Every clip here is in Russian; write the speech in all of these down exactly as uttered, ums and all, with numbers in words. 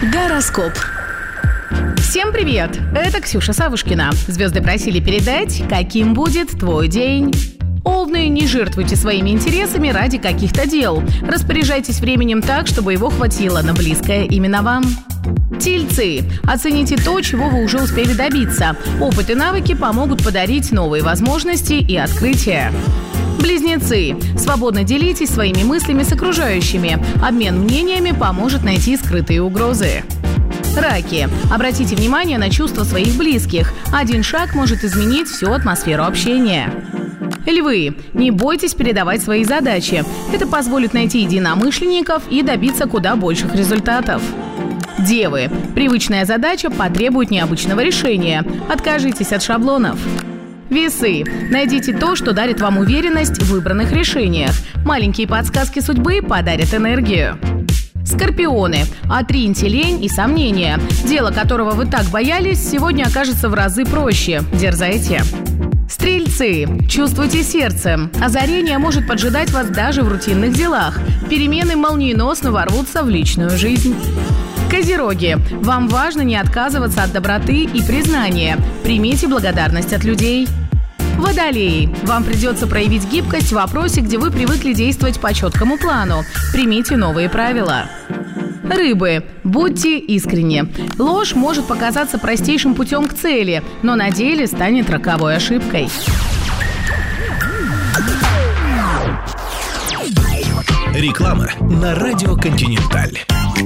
Гороскоп. Всем привет! Это Ксюша Савушкина. Звезды просили передать, каким будет твой день. Овны, не жертвуйте своими интересами ради каких-то дел. Распоряжайтесь временем так, чтобы его хватило на близкое именно вам. Тельцы. Оцените то, чего вы уже успели добиться. Опыт и навыки помогут подарить новые возможности и открытия. Близнецы. Свободно делитесь своими мыслями с окружающими. Обмен мнениями поможет найти скрытые угрозы. Раки. Обратите внимание на чувства своих близких. Один шаг может изменить всю атмосферу общения. Львы. Не бойтесь передавать свои задачи. Это позволит найти единомышленников и добиться куда больших результатов. Девы. Привычная задача потребует необычного решения. Откажитесь от шаблонов. Весы. Найдите то, что дарит вам уверенность в выбранных решениях. Маленькие подсказки судьбы подарят энергию. Скорпионы. Отриньте лень и сомнения. Дело, которого вы так боялись, сегодня окажется в разы проще. Дерзайте. Стрельцы. Чувствуйте сердцем. Озарение может поджидать вас даже в рутинных делах. Перемены молниеносно ворвутся в личную жизнь. Козероги. Вам важно не отказываться от доброты и признания. Примите благодарность от людей. Водолеи. Вам придется проявить гибкость в вопросе, где вы привыкли действовать по четкому плану. Примите новые правила. Рыбы. Будьте искренни. Ложь может показаться простейшим путем к цели, но на деле станет роковой ошибкой. Реклама на радио «Континенталь».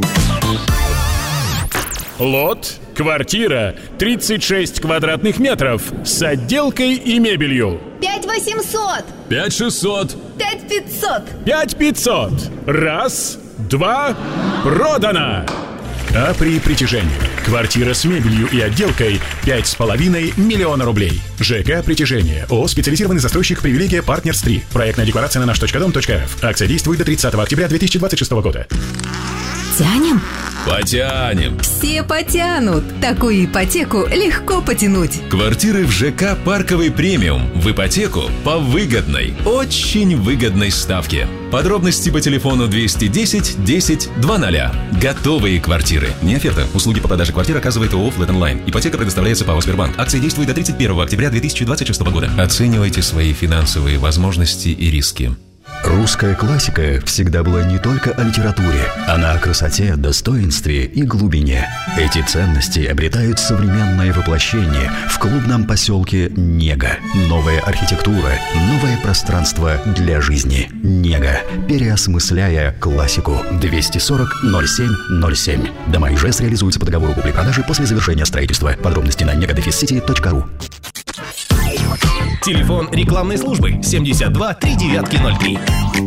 Лот, квартира, тридцать шесть квадратных метров с отделкой и мебелью. Пять восемьсот. Пять шестьсот. Пять пятьсот. Пять пятьсот. Раз, два, продано. Капри притяжение. Квартира с мебелью и отделкой пять с половиной миллиона рублей. ЖК «Притяжение». ООО «Специализированный застройщик «Привилегия Партнерс три». Проектная декларация на наш точка дом точка рф. Акция действует до тридцатого октября две тысячи двадцать шестого года. Тянем? Потянем. Все потянут. Такую ипотеку легко потянуть. Квартиры в ЖК «Парковый премиум» в ипотеку по выгодной, очень выгодной ставке. Подробности по телефону двести десять десять двадцать. Готовые квартиры. Не оферта. Услуги по продаже квартир оказывает ООО «Флэт Онлайн». Ипотека предоставляется ПАО «Сбербанк». Акция действует до тридцать первого октября две тысячи двадцать шестого года. Оценивайте свои финансовые возможности и риски. Русская классика всегда была не только о литературе, она о красоте, достоинстве и глубине. Эти ценности обретают современное воплощение в клубном поселке Нега. Новая архитектура, новое пространство для жизни. Нега. Переосмысляя классику. двести сорок ноль семь ноль семь. Дома Ижэс реализуются по договору купли-продажи после завершения строительства. Подробности на нега дефис сити точка ру. Телефон рекламной службы семьдесят два три девятки ноль три.